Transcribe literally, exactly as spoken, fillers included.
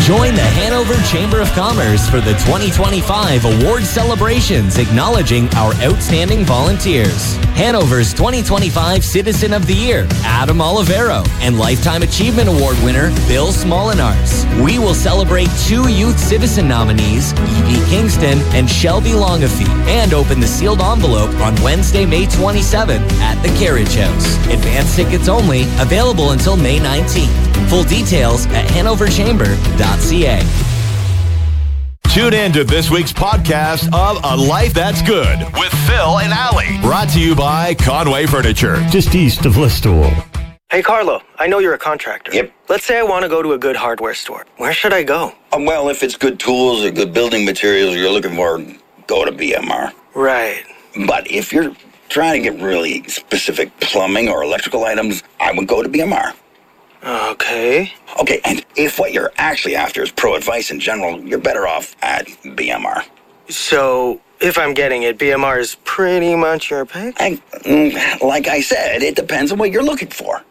Join the Hanover Chamber of Commerce for the twenty twenty-five award celebrations acknowledging our outstanding volunteers. Hanover's twenty twenty-five Citizen of the Year, Adam Olivero, and Lifetime Achievement Award winner, Bill Smolinars. We will celebrate two Youth Citizen nominees, Evie Kingston and Shelby Longafee, and open the sealed envelope on Wednesday, May twenty-seventh at the Carriage House. Advance tickets only, available until May nineteenth. Full details at hanover chamber dot c a. Tune in to this week's podcast of A Life That's Good with Phil and Allie. Brought to you by Conway Furniture. Just east of Listowel. Hey, Carlo, I know you're a contractor. Yep. Let's say I want to go to a good hardware store. Where should I go? Um, well, if it's good tools or good building materials you're looking for, go to B M R. Right. But if you're trying to get really specific plumbing or electrical items, I would go to B M R. Okay. Okay, and if what you're actually after is pro advice in general, you're better off at B M R. So, if I'm getting it, B M R is pretty much your pick? I, mm, like I said, it depends on what you're looking for.